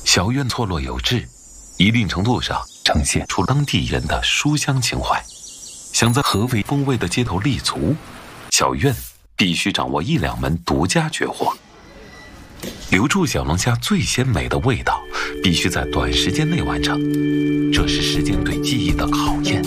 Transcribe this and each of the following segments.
小院错落有致，一定程度上呈现出当地人的书香情怀。想在合肥风味的街头立足，小院必须掌握1-2门独家绝活。留住小龙虾最鲜美的味道，必须在短时间内完成，这是时间对技艺的考验。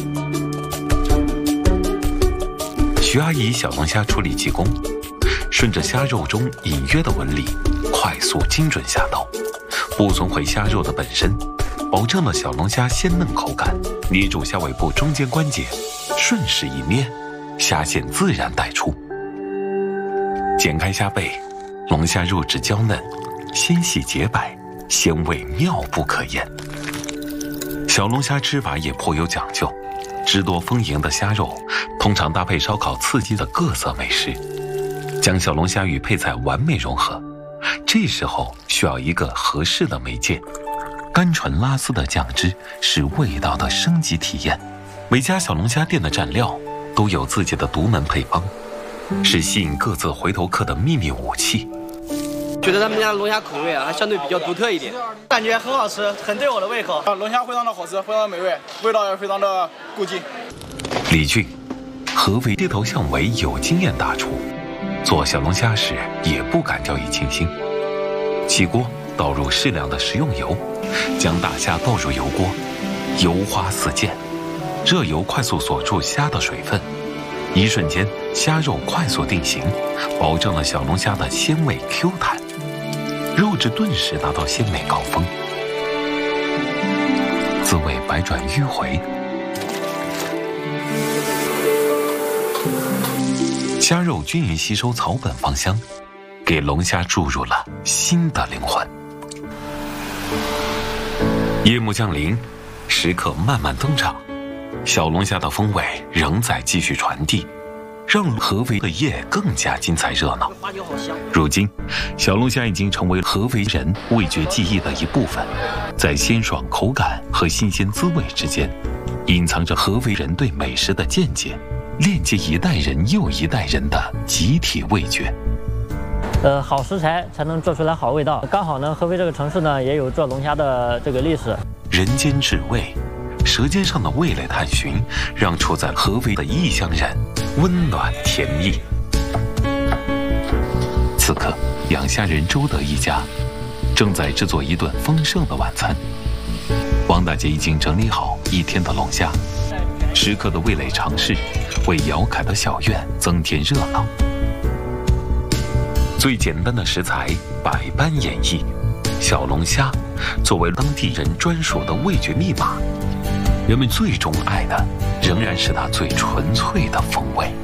徐阿姨小龙虾处理技工，顺着虾肉中隐约的纹理，快速精准下刀，不损毁虾肉的本身，保证了小龙虾鲜嫩口感。捏住虾尾部中间关节，顺势一捏，虾线自然带出。剪开虾背，龙虾肉质娇嫩，纤细洁白，鲜味妙不可言。小龙虾吃法也颇有讲究，汁多丰盈的虾肉通常搭配烧烤刺激的各色美食，将小龙虾与配菜完美融合。这时候需要一个合适的媒介，甘醇拉丝的酱汁是味道的升级体验。每家小龙虾店的蘸料都有自己的独门配方，是吸引各自回头客的秘密武器。 觉得他们家的龙虾口味还相对比较独特一点，感觉很好吃，很对我的胃口。 龙虾非常的好吃，非常的美味，味道也非常的顾忌。 李俊，合肥街头巷尾有经验大厨，做小龙虾时也不敢掉以轻心。起锅倒入适量的食用油，将大虾倒入油锅，油花四溅，热油快速锁住虾的水分，一瞬间虾肉快速定型，保证了小龙虾的鲜味 Q 弹，肉质顿时达到鲜美高峰，滋味百转迂回。虾肉均匀吸收草本芳香，给龙虾注入了新的灵魂。夜幕降临，食客慢慢登场，小龙虾的风味仍在继续传递，让合肥的夜更加精彩热闹。如今，小龙虾已经成为合肥人味觉记忆的一部分，在鲜爽口感和新鲜滋味之间，隐藏着合肥人对美食的见解，链接一代人又一代人的集体味觉。 好食材才能做出来好味道。刚好呢，合肥这个城市呢也有做龙虾的这个历史。 人间至味，舌尖上的味蕾探寻，让处在合肥的异乡人温暖甜蜜。此刻，养虾人周德一家正在制作一顿丰盛的晚餐。王大姐已经整理好1天的龙虾，食客的味蕾尝试，为姚凯的小院增添热闹。最简单的食材，百般演绎。小龙虾作为当地人专属的味觉密码，人们最钟爱的仍然是它最纯粹的风味。